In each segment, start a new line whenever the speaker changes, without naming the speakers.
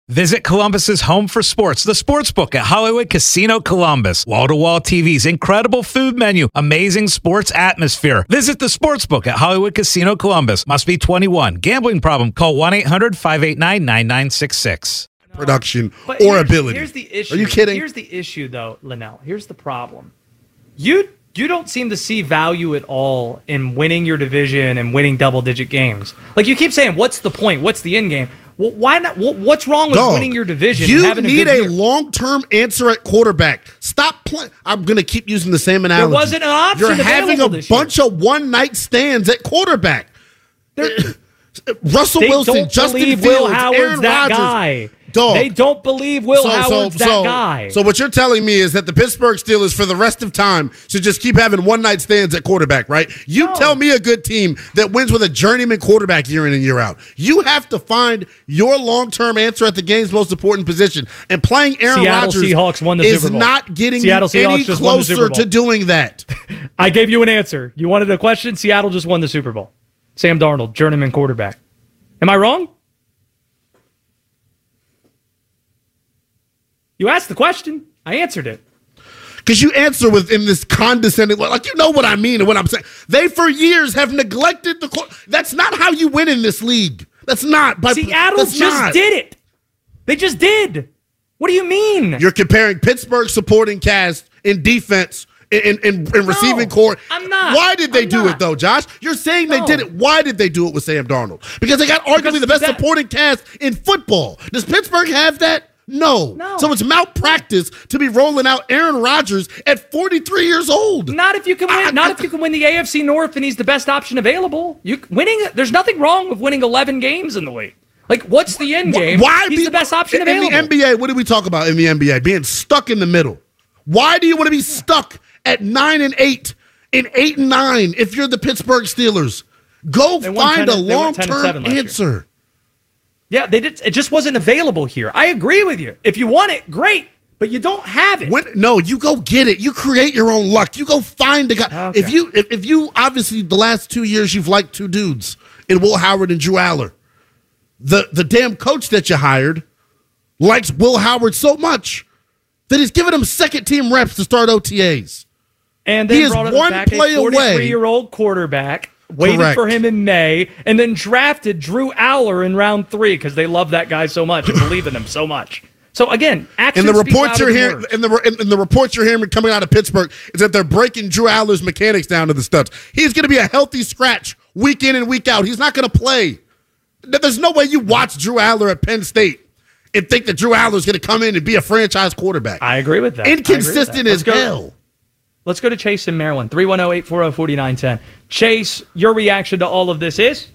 Visit Columbus's home for sports, the Sportsbook at Hollywood Casino Columbus. Wall-to-wall TVs, incredible food menu, amazing sports atmosphere. Visit the Sportsbook at Hollywood Casino Columbus. Must be 21. Gambling problem? Call 1-800-589-9966.
Production or ability.
Here's the issue.
Are you kidding?
Here's the issue, though, Linnell. Here's the problem. You don't seem to see value at all in winning your division and winning double-digit games. Like, you keep saying, what's the point? What's the end game? Well, why not? What's wrong with winning your division?
You
and having
need
a
long-term answer at quarterback. Stop playing. I'm going to keep using the same analogy.
There wasn't an option.
You're having a bunch of one-night stands at quarterback. Russell Wilson, Justin Fields,
Will Howard's
Aaron
that
Rodgers.
guy.
Dog.
They don't believe Will Howard's that guy.
So what you're telling me is that the Pittsburgh Steelers, for the rest of time, should just keep having one-night stands at quarterback, right? You tell me a good team that wins with a journeyman quarterback year in and year out. You have to find your long-term answer at the game's most important position. And playing Aaron Rodgers is not getting you any closer to doing that.
I gave you an answer. You wanted a question? Seattle just won the Super Bowl. Sam Darnold, journeyman quarterback. Am I wrong? You asked the question. I answered it.
Because you answer in this condescending, like, you know what I mean and what I'm saying. They, for years, have neglected that's not how you win in this league. That's not.
Seattle did it. They just did. What do you mean?
You're comparing Pittsburgh's supporting cast in defense in receiving core.
I'm not.
Why did they do it, though, Josh? You're saying they did it. Why did they do it with Sam Darnold? Because they got arguably the best supporting cast in football. Does Pittsburgh have that? No. So it's malpractice to be rolling out Aaron Rodgers at 43 years old.
Not if you can win. Not if you can win the AFC North and he's the best option available. There's nothing wrong with winning 11 games in the league. Like, what's the end game?
Why
he's the best option available.
In the NBA, what did we talk about in the NBA? Being stuck in the middle. Why do you want to be stuck at 9-8 and 8-9 if you're the Pittsburgh Steelers? Go find a long-term answer.
Yeah, they did. It just wasn't available here. I agree with you. If you want it, great, but you don't have it.
No, you go get it. You create your own luck. You go find a guy. Okay. If you obviously the last 2 years you've liked two dudes in Will Howard and Drew Aller. The damn coach that you hired likes Will Howard so much that he's giving him second team reps to start OTAs.
And then brought him back a 43-year-old quarterback. Waited for him in May, and then drafted Drew Aller in round 3 because they love that guy so much and believe in him so much. So again, actions
and the reports you're hearing, and the reports you're hearing coming out of Pittsburgh is that they're breaking Drew Aller's mechanics down to the studs. He's going to be a healthy scratch week in and week out. He's not going to play. There's no way you watch Drew Aller at Penn State and think that Drew Aller is going to come in and be a franchise quarterback.
I agree with that.
Inconsistent as hell.
Let's go to Chase in Maryland, 310-840-4910. Chase, your reaction to all of this is?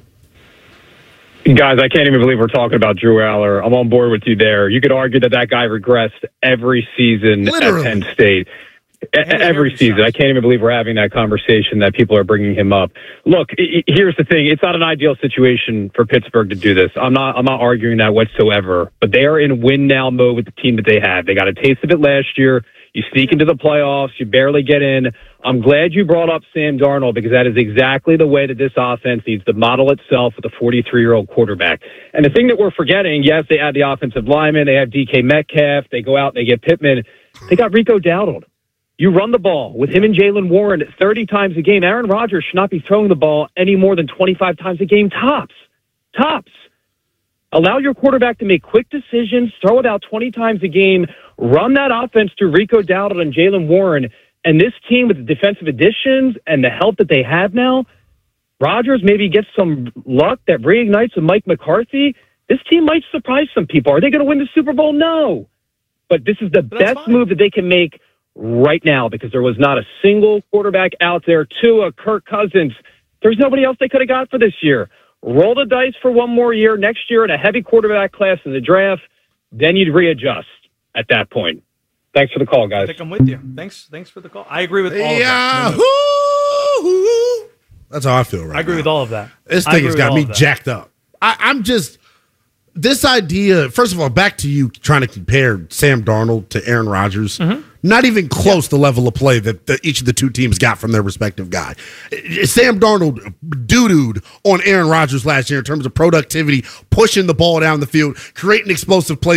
Guys, I can't even believe we're talking about Drew Aller. I'm on board with you there. You could argue that guy regressed every season at Penn State. Every season. I can't even believe we're having that conversation that people are bringing him up. Look, here's the thing. It's not an ideal situation for Pittsburgh to do this. I'm not arguing that whatsoever. But they are in win-now mode with the team that they have. They got a taste of it last year. You sneak into the playoffs. You barely get in. I'm glad you brought up Sam Darnold because that is exactly the way that this offense needs to model itself with a 43-year-old quarterback. And the thing that we're forgetting, yes, they add the offensive lineman. They have DK Metcalf. They go out and they get Pittman. They got Rico Dowdle. You run the ball with him and Jaylen Warren 30 times a game. Aaron Rodgers should not be throwing the ball any more than 25 times a game tops. Allow your quarterback to make quick decisions, throw it out 20 times a game, run that offense through Rico Dowdle and Jaylen Warren. And this team with the defensive additions and the help that they have now, Rodgers maybe gets some luck that reignites with Mike McCarthy. This team might surprise some people. Are they going to win the Super Bowl? No. But this is the best move that they can make right now because there was not a single quarterback out there. Tua, Kirk Cousins. There's nobody else they could have got for this year. Roll the dice for one more year. Next year in a heavy quarterback class in the draft, then you'd readjust at that point. Thanks for the call, guys.
I think I'm with you. Thanks for the call. I agree with all of that.
That's how I feel right now.
I agree with all of that.
This thing has got me jacked up. I'm just... This idea, first of all, back to you trying to compare Sam Darnold to Aaron Rodgers. Mm-hmm. Not even close to the level of play that each of the two teams got from their respective guy. Sam Darnold doo-dooed on Aaron Rodgers last year in terms of productivity, pushing the ball down the field, creating explosive plays.